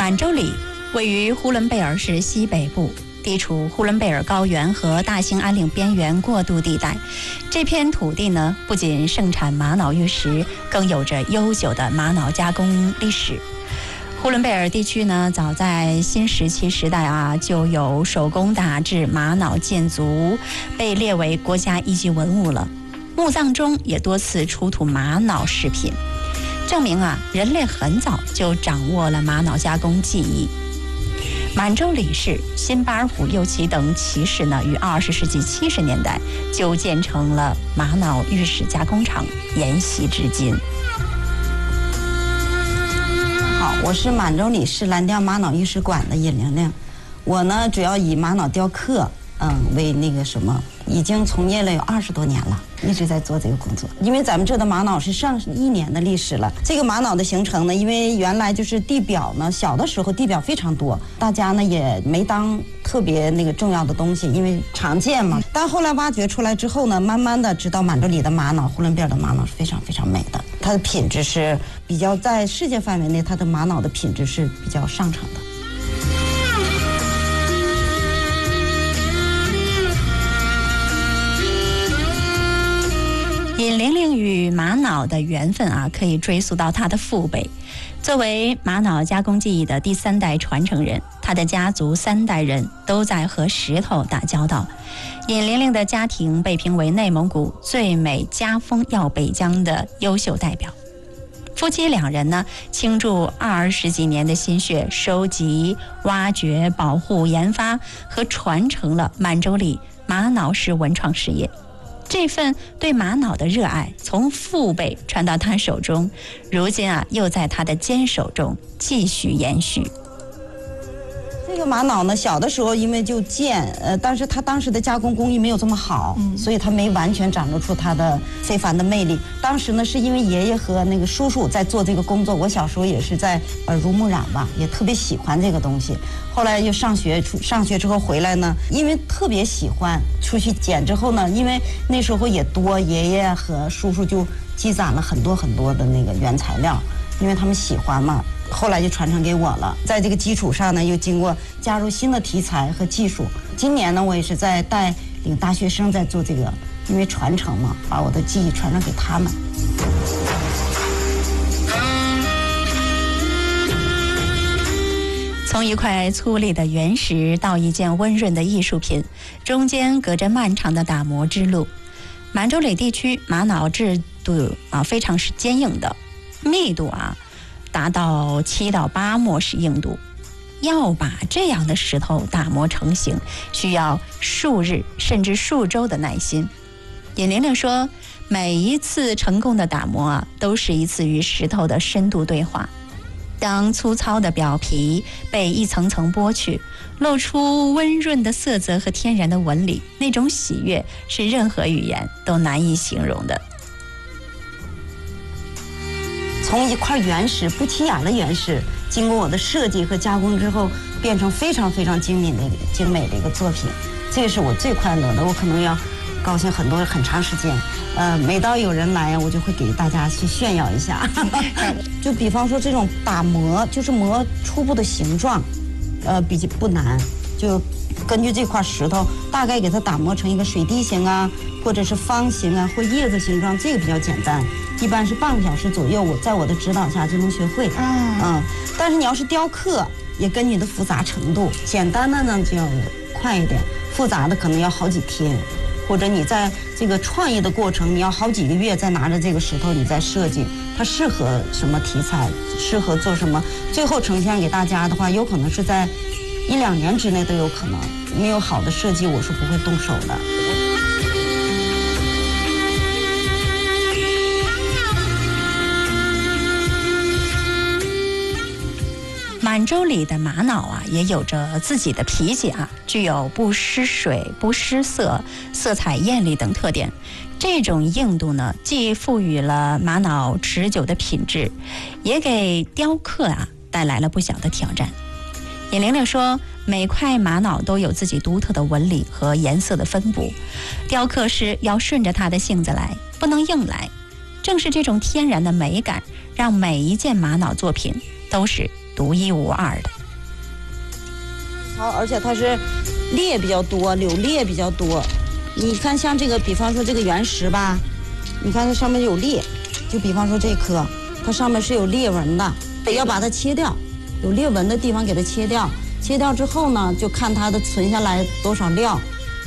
满洲里位于呼伦贝尔市西北部，地处呼伦贝尔高原和大兴安岭边缘过渡地带。这片土地呢，不仅盛产玛瑙玉石，更有着悠久的玛瑙加工历史。呼伦贝尔地区呢，早在新石器时代就有手工打制玛瑙建筑，被列为国家一级文物了。墓葬中也多次出土玛瑙饰品，证明人类很早就掌握了玛瑙加工技艺。满洲里市、新巴尔虎右旗等旗市呢，于20世纪70年代就建成了玛瑙玉石加工厂，沿袭至今。 好，我是满洲里市蓝调玛瑙玉石馆的尹玲玲。我呢，主要以玛瑙雕刻，为已经从业了有20多年了，一直在做这个工作。因为咱们这的玛瑙是上1年的历史了。这个玛瑙的形成呢，因为原来就是地表呢，小的时候地表非常多，大家呢也没当特别重要的东西，因为常见嘛。但后来挖掘出来之后呢，慢慢的知道满洲里的玛瑙、呼伦贝尔的玛瑙是非常非常美的，它的品质是比较在世界范围内，它的玛瑙的品质是比较上乘的。 尹玲玲与玛瑙的缘分可以追溯到她的父辈。作为玛瑙加工技艺的第3代传承人，她的家族3代人都在和石头打交道。尹玲玲的家庭被评为内蒙古最美家风耀北疆的优秀代表。夫妻2人呢，倾注20几年的心血，收集、挖掘、保护、研发和传承了满洲里玛瑙式文创事业。这份对玛瑙的热爱从父辈传到他手中，如今又在他的坚守中继续延续。 这个玛瑙呢，小的时候因为就贱，但是它当时的加工工艺没有这么好，所以它没完全展露出它的非凡的魅力。当时呢，是因为爷爷和叔叔在做这个工作，我小时候也是在耳濡目染吧，也特别喜欢这个东西。后来又上学之后回来呢，因为特别喜欢，出去捡之后呢，因为那时候也多，爷爷和叔叔就积攒了很多很多的原材料，因为他们喜欢嘛。后来就传承给我了，在这个基础上呢，又经过加入新的题材和技术。今年呢，我也是在带领大学生在做这个，因为传承嘛，把我的技艺传承给他们。 从一块粗粝的原石到一件温润的艺术品，中间隔着漫长的打磨之路。满洲里地区玛瑙制度非常是坚硬的，密度达到7到8墨氏硬度。要把这样的石头打磨成型，需要数日甚至数周的耐心。尹玲玲说，每一次成功的打磨都是一次与石头的深度对话。当粗糙的表皮被一层层剥去，露出温润的色泽和天然的纹理，那种喜悦是任何语言都难以形容的。 从一块原石，不起眼的原石，经过我的设计和加工之后，变成非常非常精美的一个作品，这个是我最快乐的。我可能要高兴很长时间。每到有人来，我就会给大家去炫耀一下。就比方说这种打磨，就是磨初步的形状，比较不难，就根据这块石头大概给它打磨成一个水滴形或者是方形或叶子形状，这个比较简单，一般是半个小时左右，在我的指导下就能学会。但是你要是雕刻，也跟你的复杂程度，简单的呢就要快一点，复杂的可能要好几天，或者你在这个创意的过程，你要好几个月再拿着这个石头你再设计，它适合什么题材，适合做什么，最后呈现给大家的话，有可能是在1、2年之内都有可能。没有好的设计，我是不会动手的。 满洲里的玛瑙也有着自己的脾气具有不失水、不失色、色彩艳丽等特点。这种硬度呢，既赋予了玛瑙持久的品质，也给雕刻带来了不小的挑战。尹玲玲说，每块玛瑙都有自己独特的纹理和颜色的分布，雕刻师要顺着它的性子来，不能硬来。正是这种天然的美感，让每一件玛瑙作品都是独一无二的。 好，而且它是裂比较多，柳裂比较多。你看，像这个，比方说这个原石吧，你看它上面有裂，就比方说这颗，它上面是有裂纹的，得要把它切掉，有裂纹的地方给它切掉。切掉之后呢，就看它的存下来多少料，